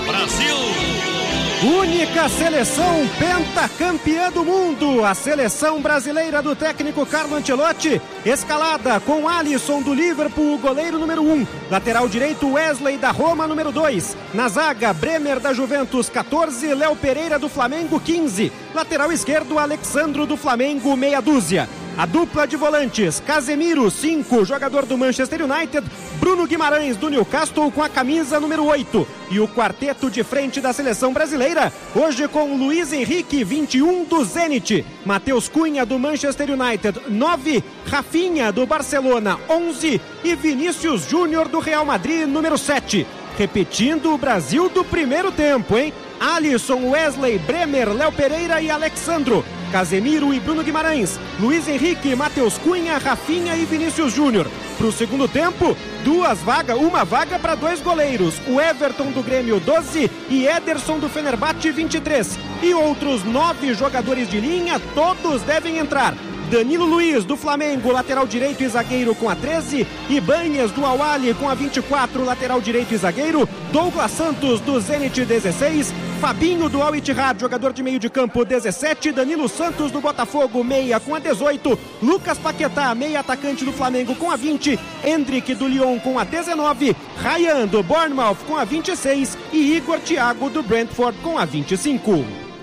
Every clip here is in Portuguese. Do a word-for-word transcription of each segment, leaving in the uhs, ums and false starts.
Brasil! Única seleção pentacampeã do mundo, a seleção brasileira do técnico Carlo Ancelotti, escalada com Alisson do Liverpool, o goleiro número um, lateral direito Wesley da Roma, número dois, na zaga Bremer da Juventus, catorze, Léo Pereira do Flamengo, quinze, lateral esquerdo Alexandro do Flamengo, meia dúzia. A dupla de volantes, Casemiro, cinco, jogador do Manchester United, Bruno Guimarães do Newcastle com a camisa número oito. E o quarteto de frente da seleção brasileira, hoje com Luiz Henrique, vinte e um, do Zenit, Matheus Cunha do Manchester United, nove, Rafinha do Barcelona, onze e Vinícius Júnior do Real Madrid, número sete. Repetindo o Brasil do primeiro tempo, hein? Alisson, Wesley, Bremer, Léo Pereira e Alexandro, Casemiro e Bruno Guimarães, Luiz Henrique, Matheus Cunha, Rafinha e Vinícius Júnior. Para o segundo tempo, duas vagas, uma vaga para dois goleiros, o Everton do Grêmio, doze, e Ederson do Fenerbahçe, vinte e três. E outros nove jogadores de linha, todos devem entrar. Danilo Luiz do Flamengo, lateral direito e zagueiro, com a treze, Ibanez do Al-Ahly com a vinte e quatro, lateral direito e zagueiro, Douglas Santos do Zenit, dezesseis, Fabinho do Al-Ittihad, jogador de meio de campo, dezessete, Danilo Santos do Botafogo, meia, com a dezoito, Lucas Paquetá, meia atacante do Flamengo, com a vinte, Endrick do Lyon com a dezenove, Ryan do Bournemouth com a vinte e seis e Igor Thiago do Brentford com a vinte e cinco.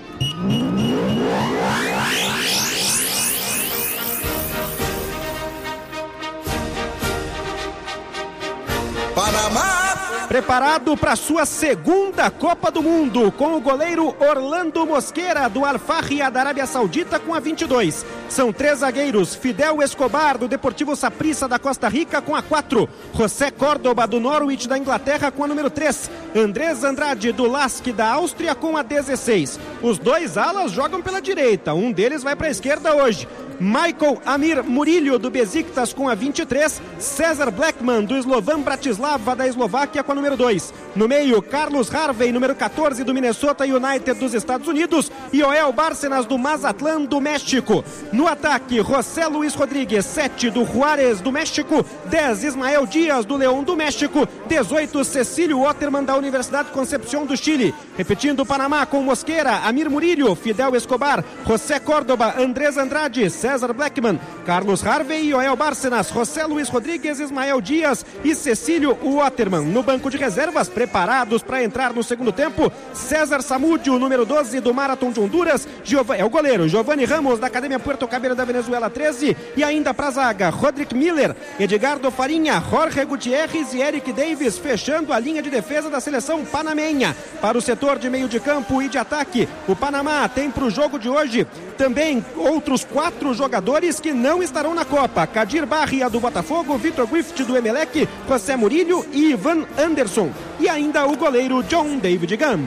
Panamá! Preparado para sua segunda Copa do Mundo, com o goleiro Orlando Mosquera do Al-Fahry da Arábia Saudita com a vinte e dois. São três zagueiros, Fidel Escobar do Deportivo Saprissa da Costa Rica com a quatro, José Córdoba do Norwich da Inglaterra com a número três, Andrés Andrade do Lask da Áustria com a dezesseis. Os dois alas jogam pela direita, um deles vai para a esquerda hoje. Michael Amir Murillo do Besiktas com a vinte e três, César Blackman do Slovan Bratislava da Eslováquia com a número dois. No meio, Carlos Harvey, número catorze do Minnesota United dos Estados Unidos, e Joel Bárcenas do Mazatlán do México. No ataque, José Luis Rodrigues, sete do Juárez do México, dez Ismael Dias do León do México, dezoito Cecílio Otterman da Universidade Concepción do Chile. Repetindo o Panamá com Mosquera, Amir Murillo, Fidel Escobar, José Córdoba, Andrés Andrade, César Blackman, Carlos Harvey e Joel Bárcenas, José Luis Rodrigues, Ismael Dias e Cecílio Otterman. No banco de reservas, preparados para entrar no segundo tempo, César Samúdio, número doze do Marathon de Honduras, Giov... é o goleiro, Giovanni Ramos da Academia Puerto Cabello da Venezuela, treze, e ainda para a zaga, Rodrick Miller, Edgardo Farinha, Jorge Gutierrez e Eric Davis, fechando a linha de defesa da seleção panamenha. Para o setor de meio de campo e de ataque, o Panamá tem para o jogo de hoje também outros quatro jogadores que não estarão na Copa: Kadir Barria do Botafogo, Vitor Griffith do Emelec, José Murillo e Ivan Anderson, e ainda o goleiro John David Gunn.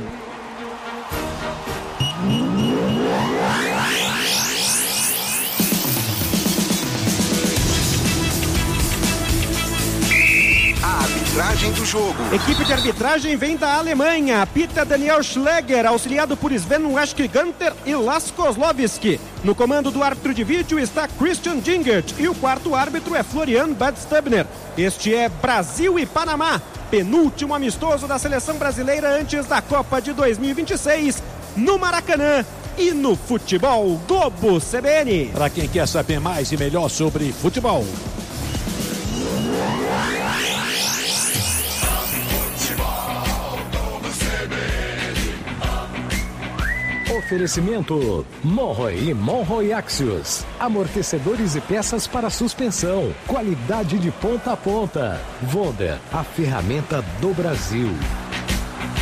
A arbitragem do jogo. Equipe de arbitragem vem da Alemanha. Apita Daniel Schleger, auxiliado por Sven Waschke-Gunter e Las Kozlowski. No comando do árbitro de vídeo está Christian Gingert e o quarto árbitro é Florian Badstubner. Este é Brasil e Panamá, penúltimo amistoso da seleção brasileira antes da Copa de dois mil e vinte e seis, no Maracanã e no Futebol Globo C B N. Para quem quer saber mais e melhor sobre futebol. Oferecimento Monroe e Monroe Axios. Amortecedores e peças para suspensão. Qualidade de ponta a ponta. Wonder, a ferramenta do Brasil.